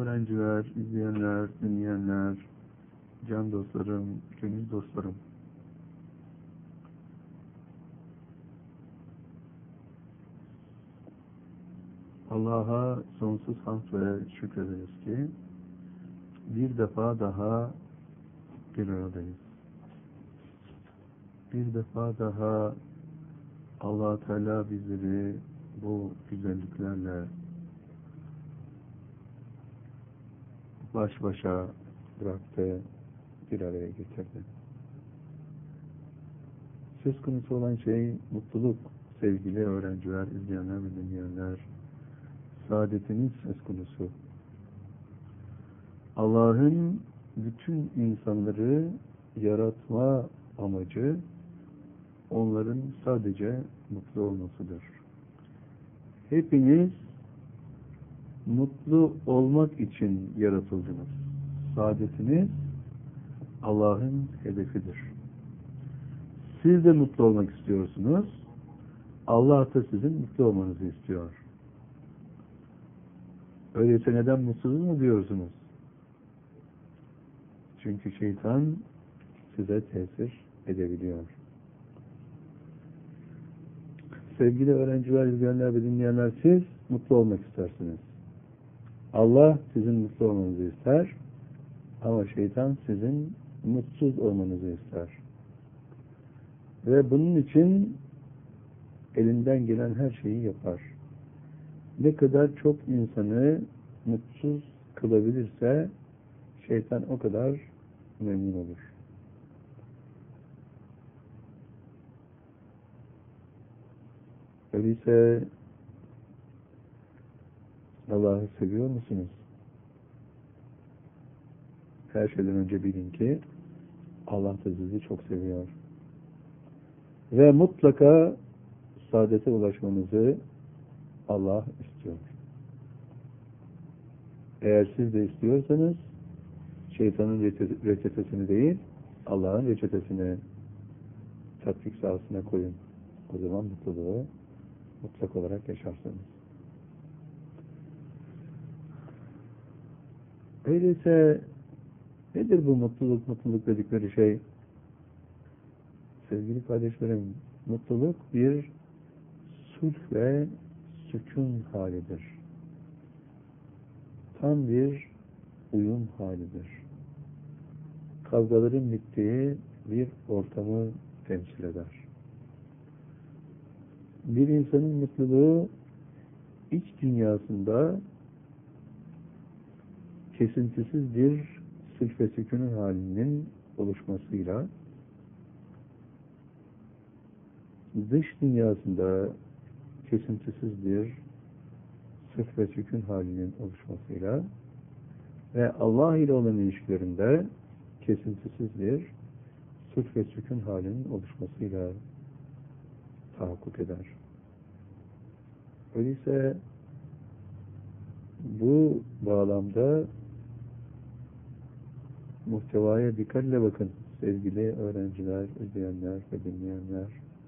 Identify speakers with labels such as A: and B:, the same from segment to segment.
A: Öğrenciler, izleyenler, dinleyenler, can dostlarım, gönül dostlarım. Allah'a sonsuz hamd ve şükrederiz ki bir defa daha bir aradayız. Bir defa daha Allah Teala bizleri bu güzelliklerle baş başa bıraktı, bir araya getirdi. Söz konusu olan şey mutluluk, sevgili öğrenciler, izleyenler ve dinleyenler. Saadetiniz söz konusu. Allah'ın bütün insanları yaratma amacı onların sadece mutlu olmasıdır. Hepiniz mutlu olmak için yaratıldınız. Saadetiniz Allah'ın hedefidir. Siz de mutlu olmak istiyorsunuz. Allah da sizin mutlu olmanızı istiyor. Öyleyse neden mutsuzuz mu diyorsunuz? Çünkü şeytan size tesir edebiliyor. Sevgili öğrenciler, izleyenler ve dinleyenler, siz mutlu olmak istersiniz. Allah sizin mutlu olmanızı ister ama şeytan sizin mutsuz olmanızı ister. Ve bunun için elinden gelen her şeyi yapar. Ne kadar çok insanı mutsuz kılabilirse şeytan o kadar memnun olur. Öyleyse Allah'ı seviyor musunuz? Her şeyden önce bilin ki Allah da sizi çok seviyor. Ve mutlaka saadete ulaşmanızı Allah istiyor. Eğer siz de istiyorsanız şeytanın reçetesini değil, Allah'ın reçetesini tatbik sahasına koyun. O zaman mutluluğu mutlak olarak yaşarsınız. Öyleyse nedir bu mutluluk dedikleri şey? Sevgili kardeşlerim, mutluluk bir sulh ve sükun halidir. Tam bir uyum halidir. Kavgaların bittiği bir ortamı temsil eder. Bir insanın mutluluğu iç dünyasında kesintisiz bir sulh ve sükun halinin oluşmasıyla, dış dünyasında kesintisiz bir sulh ve sükun halinin oluşmasıyla ve Allah ile olan ilişkilerinde kesintisiz bir sulh ve sükun halinin oluşmasıyla tahakkuk eder. Öyleyse bu bağlamda muhtevaya dikkatle bakın sevgili öğrenciler, izleyenler ve dinleyenler.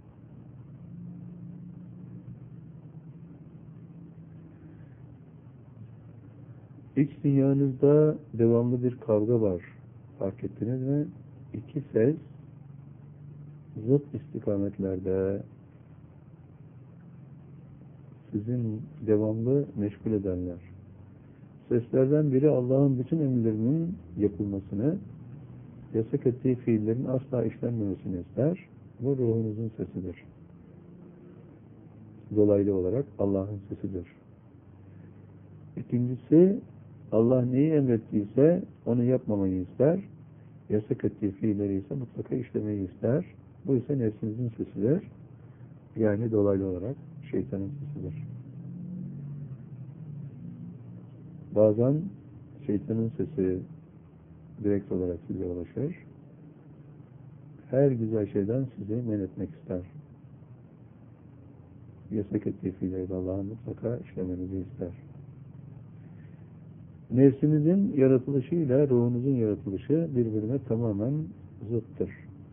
A: İç dünyanızda devamlı bir kavga var. Fark ettiniz mi? İki ses zıt istikametlerde sizin devamlı meşgul edenler. Seslerden biri Allah'ın bütün emirlerinin yapılmasını, yasak ettiği fiillerin asla işlenmemesini ister. Bu ruhunuzun sesidir. Dolaylı olarak Allah'ın sesidir. İkincisi, Allah neyi emrettiyse onu yapmamayı ister. Yasak ettiği fiilleri ise mutlaka işlemeyi ister. Bu ise nefsinizin sesidir. Yani dolaylı olarak şeytanın sesidir. Bazen şeytanın sesi direkt olarak size ulaşır. Her güzel şeyden sizi men etmek ister. Yasak ettiği fiilleri Allah'ın mutlaka işlemenizi ister. Nefsinizin yaratılışıyla ruhunuzun yaratılışı birbirine tamamen zıttır.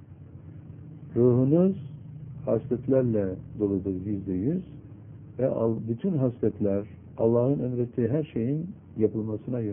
A: Ruhunuz hasletlerle doludur %100 ve bütün hasletler Allah'ın emrettiği her şeyin yapılmasına yönelik.